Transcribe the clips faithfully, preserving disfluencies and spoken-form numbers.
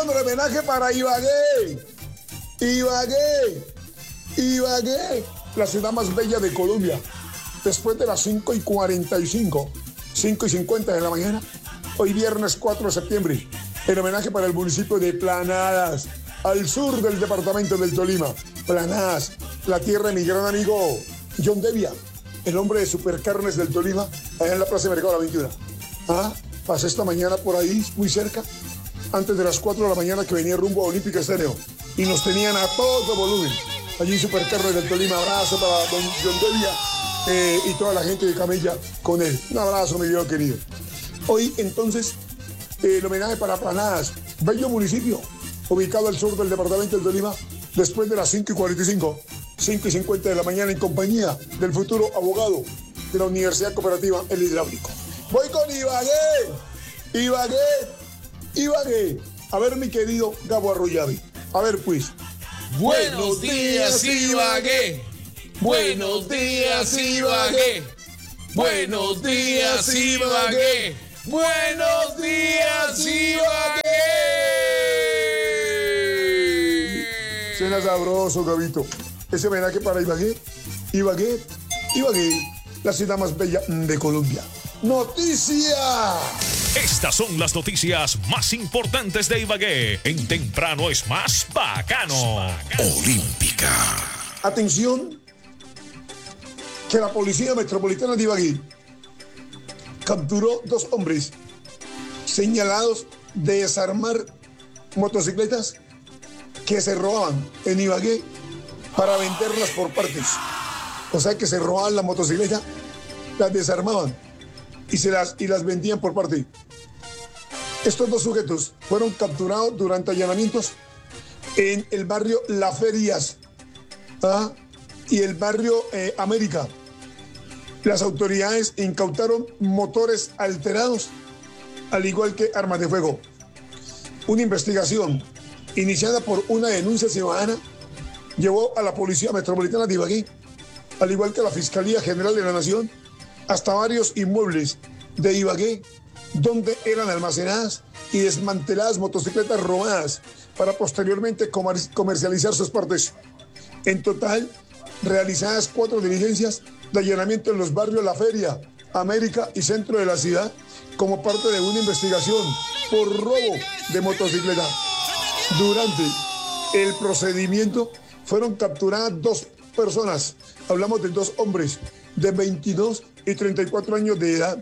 hombre, homenaje para Ibagué. Ibagué. Ibagué, la ciudad más bella de Colombia. Después de las cinco y cuarenta y cinco, cinco y cincuenta de la mañana, hoy viernes cuatro de septiembre, en homenaje para el municipio de Planadas, al sur del departamento del Tolima. Planadas, la tierra de mi gran amigo John Devia, el hombre de Supercarnes del Tolima, allá en la Plaza de Mercado de la veintiuna. Ah, pasé esta mañana por ahí, muy cerca, antes de las cuatro de la mañana, que venía rumbo a Olímpica Estéreo, y nos tenían a todo volumen. Allí en Supercarnes del Tolima, abrazo para don John Devia eh, y toda la gente de Camella con él. Un abrazo, mi Dios querido. Hoy, entonces, eh, el homenaje para Planadas, bello municipio, ubicado al sur del departamento del Tolima, después de las cinco y cuarenta y cinco, cinco y cincuenta de la mañana, en compañía del futuro abogado de la Universidad Cooperativa El Hidráulico. Voy con Ibagué, Ibagué, Ibagué. A ver, mi querido Gabo Arroyavi. A ver, pues. Buenos días, Ibagué. Buenos días, Ibagué. Buenos días, Ibagué. Buenos días, Ibagué. Suena sabroso, Gabito. Ese homenaje para Ibagué, Ibagué, Ibagué, la ciudad más bella de Colombia. ¡Noticia! Estas son las noticias más importantes de Ibagué. En Temprano es más bacano. Olímpica. Atención, que la Policía Metropolitana de Ibagué capturó dos hombres señalados de desarmar motocicletas que se robaban en Ibagué para venderlas por partes. O sea que se robaban la motocicleta, las desarmaban y, se las, y las vendían por parte. Estos dos sujetos fueron capturados durante allanamientos en el barrio La Ferias, ¿ah? y el barrio eh, América. Las autoridades incautaron motores alterados, al igual que armas de fuego. Una investigación iniciada por una denuncia ciudadana llevó a la Policía Metropolitana de Ibagué, al igual que a la Fiscalía General de la Nación, hasta varios inmuebles de Ibagué, donde eran almacenadas y desmanteladas motocicletas robadas para posteriormente comercializar sus partes. En total, realizadas cuatro diligencias de allanamiento en los barrios La Feria, América y centro de la ciudad, como parte de una investigación por robo de motocicleta. Durante el procedimiento fueron capturadas dos personas, hablamos de dos hombres de veintidós y treinta y cuatro años de edad.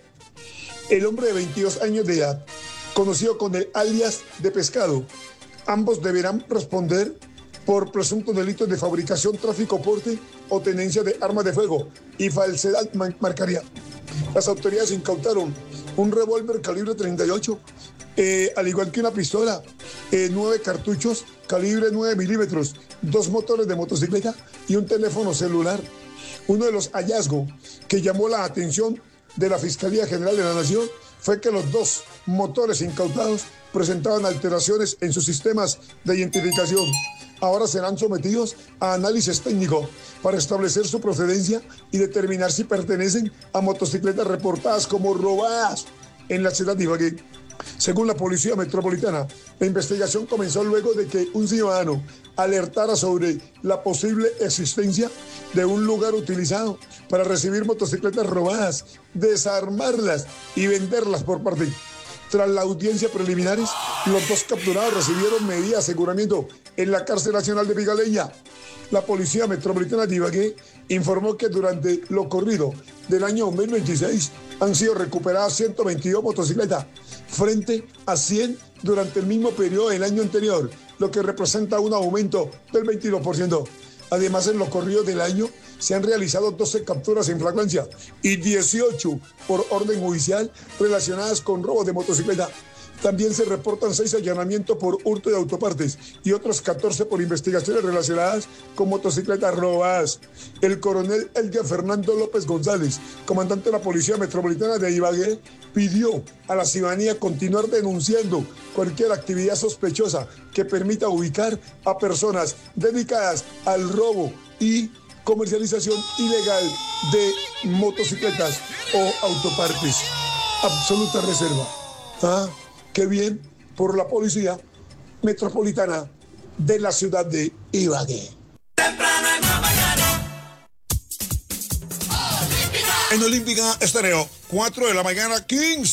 El hombre de veintidós años de edad, conocido con el alias de Pescado, ambos deberán responder por presuntos delitos de fabricación, tráfico, porte o tenencia de armas de fuego y falsedad marcaria. Las autoridades incautaron un revólver calibre treinta y ocho, eh, al igual que una pistola, eh, nueve cartuchos calibre nueve milímetros, dos motores de motocicleta y un teléfono celular. Uno de los hallazgos que llamó la atención de la Fiscalía General de la Nación fue que los dos motores incautados presentaban alteraciones en sus sistemas de identificación. Ahora serán sometidos a análisis técnico para establecer su procedencia y determinar si pertenecen a motocicletas reportadas como robadas en la ciudad de Ibagué. Según la Policía Metropolitana, la investigación comenzó luego de que un ciudadano alertara sobre la posible existencia de un lugar utilizado para recibir motocicletas robadas, desarmarlas y venderlas por parte. Tras la audiencia preliminares, los dos capturados recibieron medida de aseguramiento en la cárcel nacional de Pigaleña. La Policía Metropolitana de Ibagué informó que durante lo corrido del año dos mil veintiséis han sido recuperadas ciento veintidós motocicletas frente a cien durante el mismo periodo del año anterior, lo que representa un aumento del veintidós por ciento. Además, en lo corrido del año se han realizado doce capturas en flagrancia y dieciocho por orden judicial relacionadas con robos de motocicleta. También se reportan seis allanamientos por hurto de autopartes y otros catorce por investigaciones relacionadas con motocicletas robadas. El coronel Elga Fernando López González, comandante de la Policía Metropolitana de Ibagué, pidió a la ciudadanía continuar denunciando cualquier actividad sospechosa que permita ubicar a personas dedicadas al robo y comercialización ilegal de motocicletas o autopartes. Absoluta reserva. ¿Ah? Qué bien por la policía, metropolitana de la ciudad de Ibagué. Temprano en la mañana. En Olímpica Estéreo, cuatro de la mañana, quince